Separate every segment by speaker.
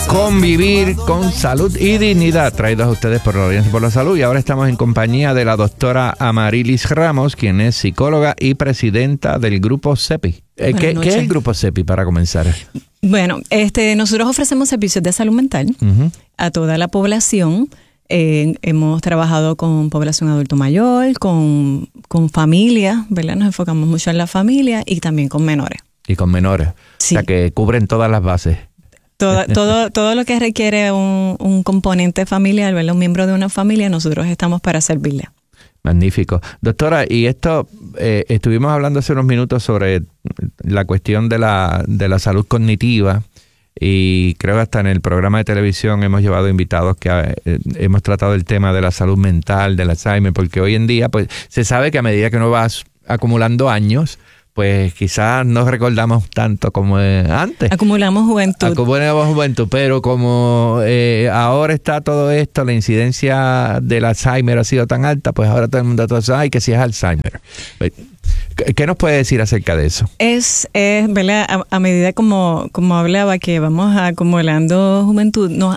Speaker 1: Convivir con salud y dignidad, traídos a ustedes por la Alianza por la Salud. Y ahora estamos en compañía de la doctora Amarilis Ramos, quien es psicóloga y presidenta del Grupo CEPI. ¿Qué es el Grupo CEPI, para comenzar?
Speaker 2: Bueno, nosotros ofrecemos servicios de salud mental a toda la población. Hemos trabajado con población adulto mayor, con familias, ¿verdad? Nos enfocamos mucho en la familia y también con menores.
Speaker 1: Y con menores.
Speaker 2: Sí.
Speaker 1: O sea, que cubren todas las bases.
Speaker 2: Todo lo que requiere un componente familiar, ¿verdad? Un miembro de una familia, nosotros estamos para servirle.
Speaker 1: Magnífico. Doctora, y esto, estuvimos hablando hace unos minutos sobre la cuestión de la salud cognitiva, y creo que hasta en el programa de televisión hemos llevado invitados que hemos tratado el tema de la salud mental, del Alzheimer, porque hoy en día pues se sabe que a medida que uno va acumulando años, pues quizás no recordamos tanto como antes.
Speaker 2: Acumulamos juventud.
Speaker 1: Pero como ahora está todo esto, la incidencia del Alzheimer ha sido tan alta, pues ahora todo el mundo sabe que sí es Alzheimer. ¿Qué nos puede decir acerca de eso?
Speaker 2: Es ¿verdad? A medida como hablaba que vamos acumulando juventud, nos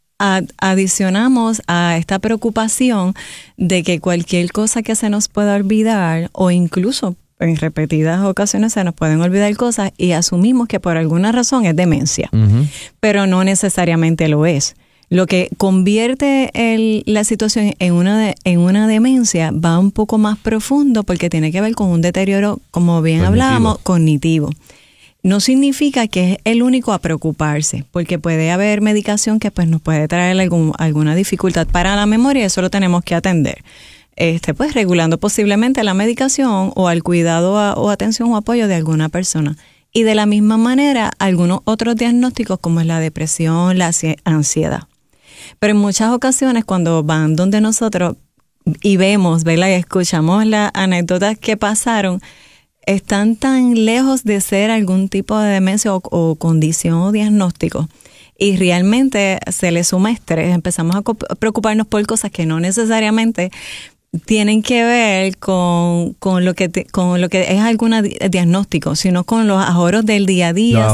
Speaker 2: adicionamos a esta preocupación de que cualquier cosa que se nos pueda olvidar, o incluso en repetidas ocasiones se nos pueden olvidar cosas, y asumimos que por alguna razón es demencia, pero no necesariamente lo es. Lo que convierte la situación en una demencia va un poco más profundo, porque tiene que ver con un deterioro, como bien hablábamos, cognitivo. No significa que es el único a preocuparse, porque puede haber medicación que pues nos puede traer alguna dificultad para la memoria, y eso lo tenemos que atender. Pues regulando posiblemente la medicación o al cuidado o atención o apoyo de alguna persona. Y de la misma manera, algunos otros diagnósticos como es la depresión, la ansiedad. Pero en muchas ocasiones cuando van donde nosotros y vemos, ¿verdad? Y escuchamos las anécdotas que pasaron, están tan lejos de ser algún tipo de demencia o condición o diagnóstico. Y realmente se le suma estrés. Empezamos a preocuparnos por cosas que no necesariamente tienen que ver con lo que es algún diagnóstico, sino con los ahorros del día a día.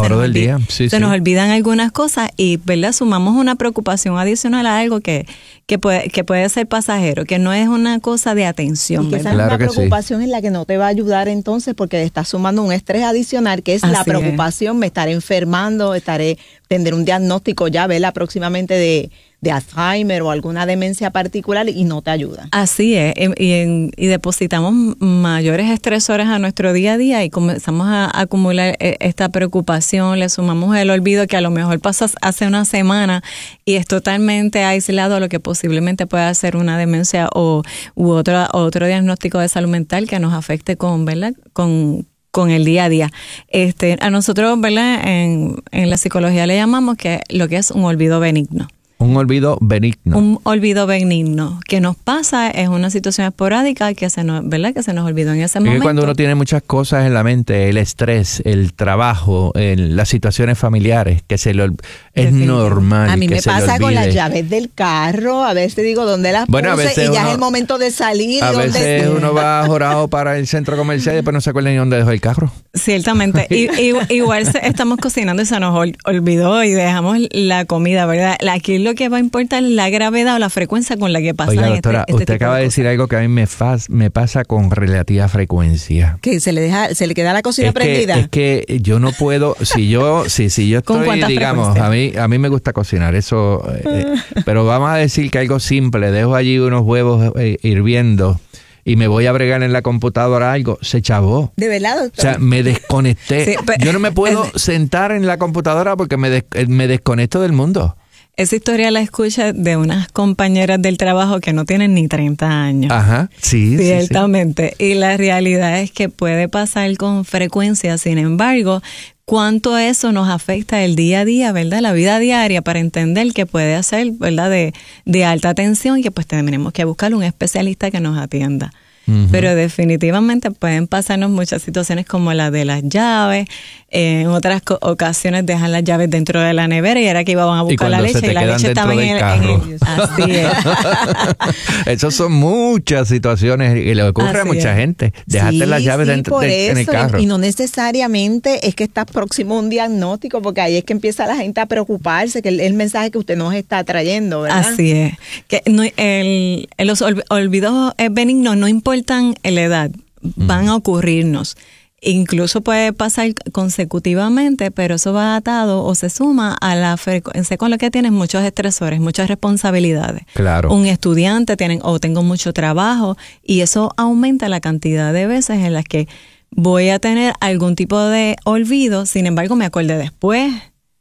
Speaker 2: Se nos olvidan algunas cosas y, ¿verdad? Sumamos una preocupación adicional a algo que puede ser pasajero, que no es una cosa de atención.
Speaker 3: Y que esa es una preocupación en la que no te va a ayudar entonces, porque estás sumando un estrés adicional, que es la preocupación, me estaré enfermando, tendré un diagnóstico ya, ¿verdad? Próximamente de Alzheimer o alguna demencia particular, y no te ayuda.
Speaker 2: Así es, y depositamos mayores estresores a nuestro día a día y comenzamos a acumular esta preocupación, le sumamos el olvido que a lo mejor pasa hace una semana y es totalmente aislado a lo que posiblemente pueda ser una demencia u otro diagnóstico de salud mental que nos afecte ¿verdad? Con el día a día. A nosotros, ¿verdad? En la psicología le llamamos lo que es un olvido benigno.
Speaker 1: Un olvido benigno.
Speaker 2: Un olvido benigno. Que nos pasa es una situación esporádica que se nos olvidó en ese momento.
Speaker 1: Es cuando uno tiene muchas cosas en la mente, el estrés, el trabajo, las situaciones familiares, que es normal.
Speaker 3: A mí me pasa con las llaves del carro, a veces digo dónde las puse y ya es el momento de salir.
Speaker 1: A veces uno va jorado para el centro comercial y después no se acuerda ni dónde dejó el carro.
Speaker 2: Ciertamente. Igual estamos cocinando y se nos olvidó y dejamos la comida, ¿verdad? Aquí lo que va a importar es la gravedad o la frecuencia con la que pasa.
Speaker 1: Oiga, doctora, usted acaba de decir algo que a mí me pasa con relativa frecuencia.
Speaker 3: Que se le queda la cocina prendida.
Speaker 1: Es que yo no puedo, si yo estoy, digamos, a mí me gusta cocinar, eso, pero vamos a decir que algo simple, dejo allí unos huevos hirviendo y me voy a bregar en la computadora algo, se chavó.
Speaker 3: ¿De verdad, doctor?
Speaker 1: O sea, me desconecté. Sí, yo no me puedo sentar en la computadora porque me desconecto del mundo.
Speaker 2: Esa historia la escucha de unas compañeras del trabajo que no tienen ni 30 años.
Speaker 1: Ajá, sí.
Speaker 2: Ciertamente. Sí. Y la realidad es que puede pasar con frecuencia. Sin embargo, cuánto eso nos afecta el día a día, ¿verdad? La vida diaria, para entender que puede ser, ¿verdad? De alta tensión y que pues tenemos que buscar un especialista que nos atienda. pero definitivamente pueden pasarnos muchas situaciones como la de las llaves. En otras ocasiones dejan las llaves dentro de la nevera y era que iban a buscar la leche y la leche estaba en el así es.
Speaker 1: Esas son muchas situaciones y le ocurre a mucha gente. Dejaste las llaves en el carro.
Speaker 3: Y no necesariamente es que estás próximo a un diagnóstico, porque ahí es que empieza la gente a preocuparse, que el mensaje que usted nos está trayendo, ¿verdad?
Speaker 2: Así es. Que los olvidos benignos no importan la edad, van a ocurrirnos. Incluso puede pasar consecutivamente, pero eso va atado o se suma a la frecuencia con lo que tienes muchos estresores, muchas responsabilidades.
Speaker 1: Claro.
Speaker 2: Un estudiante tengo mucho trabajo y eso aumenta la cantidad de veces en las que voy a tener algún tipo de olvido, sin embargo me acordé después.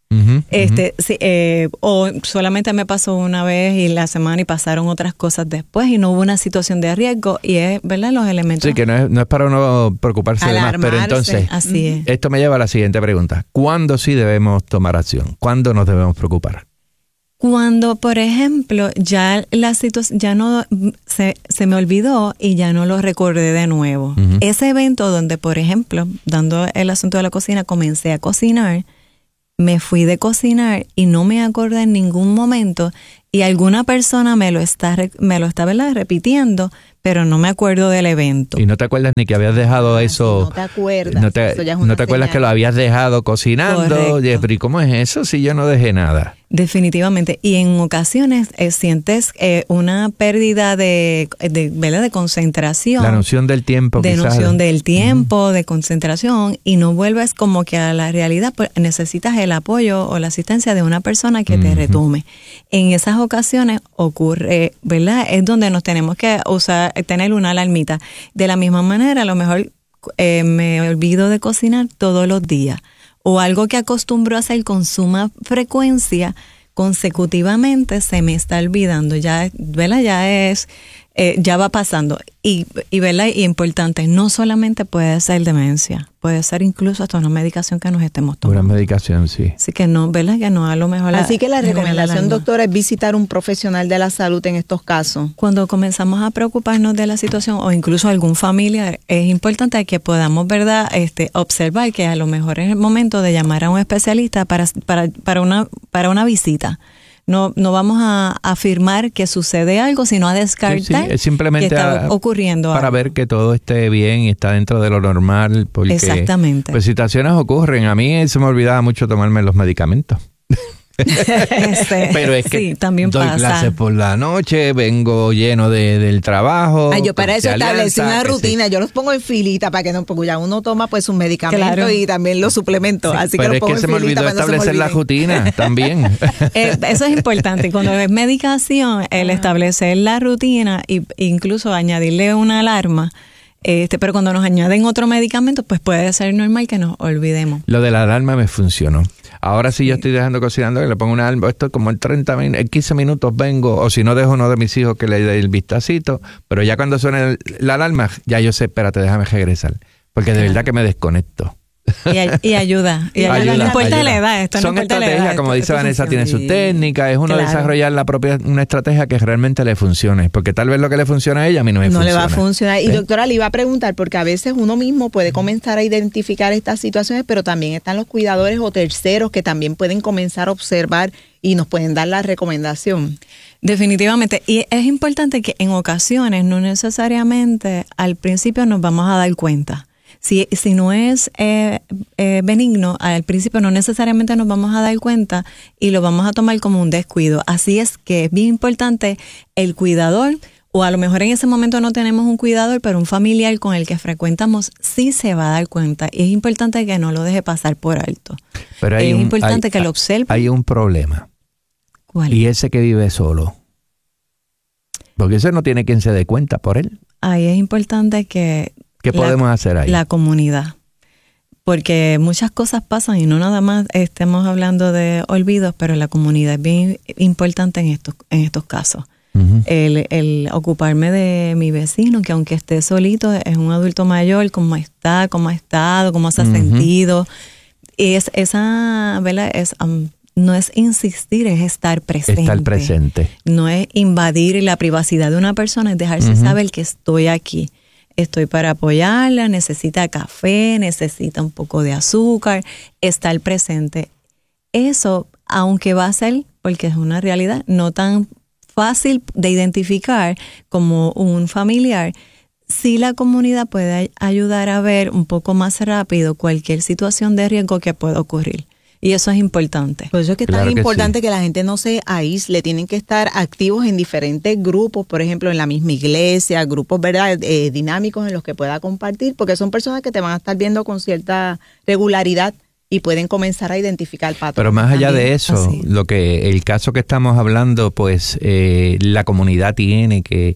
Speaker 2: Sí, o solamente me pasó una vez y la semana y pasaron otras cosas después y no hubo una situación de riesgo y es, ¿verdad? Los elementos.
Speaker 1: Sí, que no es para uno preocuparse de más, pero entonces,
Speaker 2: así es.
Speaker 1: Esto me lleva a la siguiente pregunta. ¿Cuándo sí debemos tomar acción? ¿Cuándo nos debemos preocupar?
Speaker 2: Cuando, por ejemplo, ya la situación ya no se me olvidó y ya no lo recordé de nuevo. Ese evento donde, por ejemplo, dando el asunto de la cocina, comencé a cocinar, me fui de cocinar y no me acordé en ningún momento y alguna persona me lo está ¿verdad? repitiendo, pero no me acuerdo del evento.
Speaker 1: Y no te acuerdas ni que habías dejado eso.
Speaker 3: No te acuerdas.
Speaker 1: No te acuerdas que lo habías dejado cocinando.
Speaker 2: Correcto.
Speaker 1: Pero ¿y cómo es eso si yo no dejé nada?
Speaker 2: Definitivamente. Y en ocasiones sientes una pérdida ¿verdad? de concentración.
Speaker 1: La noción del tiempo.
Speaker 2: De
Speaker 1: quizás.
Speaker 2: noción del tiempo, de concentración, y no vuelves como que a la realidad, pues necesitas el apoyo o la asistencia de una persona que te retome. En esas ocasiones ocurre, ¿verdad? Es donde nos tenemos que tener una alarmita. De la misma manera, a lo mejor me olvido de cocinar todos los días. O algo que acostumbro a hacer con suma frecuencia, consecutivamente se me está olvidando. Ya, ¿verdad? Ya va pasando. Y ¿verdad? Y importante, no solamente puede ser demencia, puede ser incluso hasta una medicación que nos estemos tomando.
Speaker 1: Una medicación, sí.
Speaker 2: Así que no, ¿verdad? Que no a lo mejor.
Speaker 3: Así que la recomendación, doctora, es visitar un profesional de la salud en estos casos.
Speaker 2: Cuando comenzamos a preocuparnos de la situación o incluso algún familiar, es importante que podamos, ¿verdad? Observar que a lo mejor es el momento de llamar a un especialista para una visita. No vamos a afirmar que sucede algo, sino a descartar
Speaker 1: sí, es simplemente
Speaker 2: que está ocurriendo
Speaker 1: para
Speaker 2: algo.
Speaker 1: ver que todo esté bien y está dentro de lo normal. Porque,
Speaker 2: exactamente.
Speaker 1: Pues situaciones ocurren. A mí se me olvidaba mucho tomarme los medicamentos. Pero es que
Speaker 2: sí, también
Speaker 1: doy clases por la noche, vengo lleno del trabajo.
Speaker 3: Yo para eso establecí una rutina, yo los pongo en filita para que no, porque ya uno toma pues sus medicamentos y también los suplementos, así
Speaker 1: pero
Speaker 3: que los pongo
Speaker 1: es que
Speaker 3: en
Speaker 1: se me
Speaker 3: filita
Speaker 1: olvidó establecer la rutina también.
Speaker 2: Eso es importante, cuando es medicación, el establecer la rutina e incluso añadirle una alarma. Pero cuando nos añaden otro medicamento, pues puede ser normal que nos olvidemos.
Speaker 1: Lo de la alarma me funcionó. Ahora sí yo estoy dejando cocinando y le pongo una alarma. Esto como en 15 minutos vengo, o si no dejo uno de mis hijos que le dé el vistacito, pero ya cuando suene la alarma, ya yo sé, espérate, déjame regresar. Porque de verdad que me desconecto.
Speaker 2: Y ayuda. No importa la edad. Esto
Speaker 1: son
Speaker 2: no importa
Speaker 1: estrategias,
Speaker 2: la edad,
Speaker 1: como dice Vanessa, tiene su
Speaker 2: sí.
Speaker 1: técnica. Es uno desarrollar una estrategia que realmente le funcione. Porque tal vez lo que le funciona a ella, a mí no me funciona.
Speaker 3: No le va a funcionar. Y doctora, le iba a preguntar, porque a veces uno mismo puede comenzar a identificar estas situaciones, pero también están los cuidadores o terceros que también pueden comenzar a observar y nos pueden dar la recomendación.
Speaker 2: Definitivamente. Y es importante que en ocasiones, no necesariamente al principio nos vamos a dar cuenta. Si no es benigno, al principio no necesariamente nos vamos a dar cuenta y lo vamos a tomar como un descuido. Así es que es bien importante el cuidador, o a lo mejor en ese momento no tenemos un cuidador, pero un familiar con el que frecuentamos sí se va a dar cuenta. Y es importante que no lo deje pasar por alto.
Speaker 1: Pero es
Speaker 2: importante que lo observe.
Speaker 1: Hay un problema.
Speaker 2: ¿Cuál?
Speaker 1: Y ese que vive solo. Porque ese no tiene quien se dé cuenta por él.
Speaker 2: Ahí es importante que...
Speaker 1: ¿Qué podemos hacer ahí?
Speaker 2: La comunidad. Porque muchas cosas pasan y no nada más estemos hablando de olvidos, pero la comunidad es bien importante en estos casos. Uh-huh. El ocuparme de mi vecino, que aunque esté solito, es un adulto mayor, cómo está, cómo ha estado, cómo se ha sentido. Y esa, ¿verdad? No es insistir, es estar presente.
Speaker 1: Estar presente.
Speaker 2: No es invadir la privacidad de una persona, es dejarse saber que estoy aquí. estoy para apoyarla, necesita café, necesita un poco de azúcar, estar presente. Eso, aunque va a ser, porque es una realidad, no tan fácil de identificar como un familiar, sí la comunidad puede ayudar a ver un poco más rápido cualquier situación de riesgo que pueda ocurrir. Y eso es importante.
Speaker 3: Por eso es que es tan importante que la gente no se aísle, tienen que estar activos en diferentes grupos, por ejemplo, en la misma iglesia, grupos, ¿verdad?, dinámicos en los que pueda compartir, porque son personas que te van a estar viendo con cierta regularidad y pueden comenzar a identificar patrones.
Speaker 1: Pero más allá de eso, el caso que estamos hablando, pues la comunidad tiene que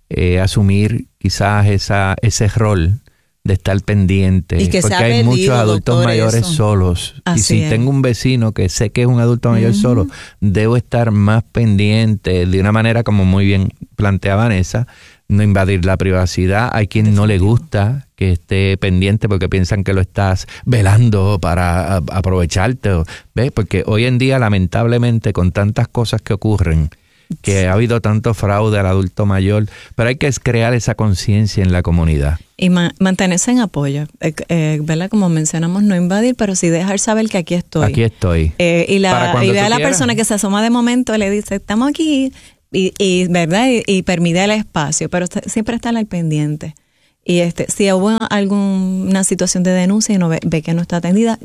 Speaker 1: asumir quizás ese rol de estar pendiente,
Speaker 3: y que
Speaker 1: porque hay muchos adultos mayores solos.
Speaker 2: Así
Speaker 1: y si tengo un vecino que sé que es un adulto mayor solo, debo estar más pendiente de una manera como muy bien plantea Vanessa, no invadir la privacidad. Hay quien no le gusta que esté pendiente porque piensan que lo estás velando para aprovecharte. ¿Ves? Porque hoy en día, lamentablemente, con tantas cosas que ocurren, que ha habido tanto fraude al adulto mayor, pero hay que crear esa conciencia en la comunidad.
Speaker 2: Y mantenerse en apoyo, ¿verdad? Como mencionamos, no invadir, pero sí dejar saber que aquí estoy.
Speaker 1: Aquí estoy.
Speaker 2: Y ve a la persona que se asoma de momento, le dice, estamos aquí, ¿verdad? Y permite el espacio, pero siempre estar al pendiente. Y si hubo alguna situación de denuncia y no ve que no está atendida,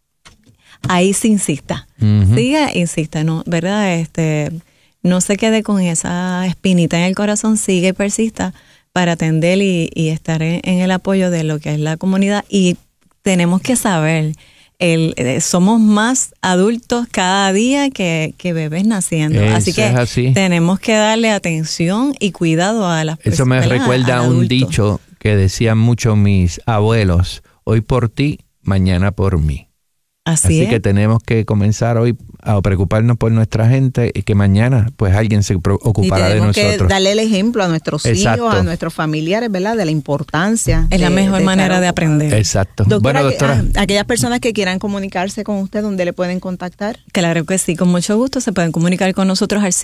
Speaker 2: ahí sí insista. Insista, ¿no? ¿Verdad? No se quede con esa espinita en el corazón, sigue y persista para atender y estar en el apoyo de lo que es la comunidad. Y tenemos que saber, somos más adultos cada día que bebés naciendo. Así que tenemos que darle atención y cuidado a las personas.
Speaker 1: Eso me recuerda a un dicho que decían mucho mis abuelos: hoy por ti, mañana por mí. Así que tenemos que comenzar hoy a preocuparnos por nuestra gente y que mañana pues alguien se ocupará de nosotros.
Speaker 3: Tenemos que darle el ejemplo a nuestros hijos, a nuestros familiares, ¿verdad? De la importancia.
Speaker 2: Es la mejor manera de aprender.
Speaker 1: Exacto.
Speaker 3: Doctora, bueno, doctora. Aquellas personas que quieran comunicarse con usted, ¿dónde le pueden contactar?
Speaker 2: Claro que sí, con mucho gusto se pueden comunicar con nosotros al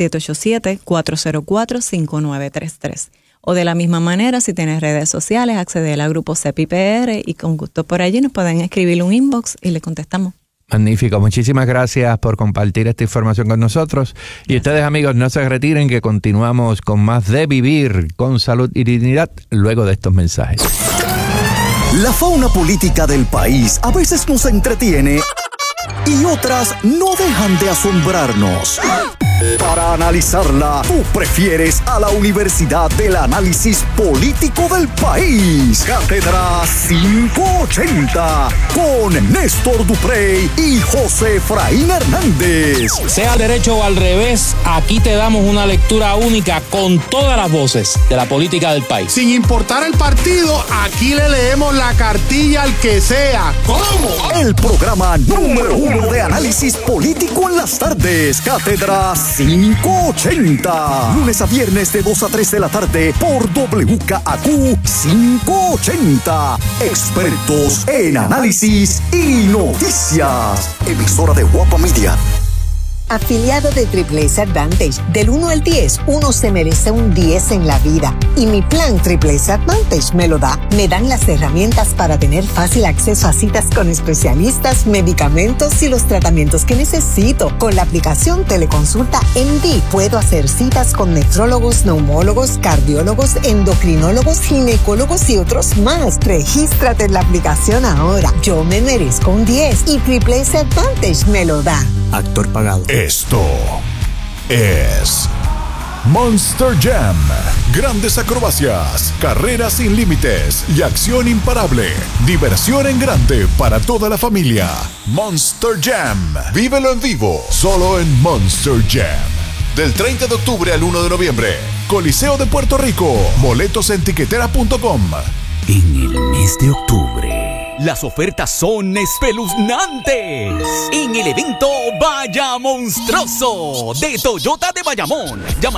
Speaker 2: 787-404-5933. O de la misma manera, si tienes redes sociales, acceder al grupo CEPIPR y con gusto por allí nos pueden escribir un inbox y le contestamos.
Speaker 1: Magnífico, muchísimas gracias por compartir esta información con nosotros. Y ustedes, amigos, no se retiren, que continuamos con más de Vivir con Salud y Dignidad luego de estos mensajes.
Speaker 4: La fauna política del país a veces nos entretiene y otras no dejan de asombrarnos. Para analizarla, tú prefieres a la Universidad del Análisis Político del País. Cátedra 580 con Néstor Duprey y José Efraín Hernández.
Speaker 5: Sea al derecho o al revés, aquí te damos una lectura única con todas las voces de la política del país.
Speaker 6: Sin importar el partido, aquí le leemos la cartilla al que sea. ¿Cómo?
Speaker 4: El programa número 1 de análisis político en las tardes. Cátedra 580. Lunes a viernes de 2 a 3 de la tarde por WKAQ 580. Expertos en análisis y noticias. Emisora de Guapa Media.
Speaker 7: Afiliado de Triple S Advantage, del 1 al 10, uno se merece un 10 en la vida. Y mi plan Triple S Advantage me lo da. Me dan las herramientas para tener fácil acceso a citas con especialistas, medicamentos y los tratamientos que necesito. Con la aplicación Teleconsulta MD puedo hacer citas con nefrólogos, neumólogos, cardiólogos, endocrinólogos, ginecólogos y otros más. Regístrate en la aplicación ahora. Yo me merezco un 10 y Triple S Advantage me lo da.
Speaker 4: Actor pagado.
Speaker 8: Esto es Monster Jam. Grandes acrobacias, carreras sin límites y acción imparable. Diversión en grande para toda la familia. Monster Jam. Vívelo en vivo, solo en Monster Jam. Del 30 de octubre al 1 de noviembre. Coliseo de Puerto Rico. Boletos en tiquetera.com.
Speaker 4: En el mes de octubre,
Speaker 9: las ofertas son espeluznantes en el evento Vaya Monstruoso de Toyota de Bayamón. Llama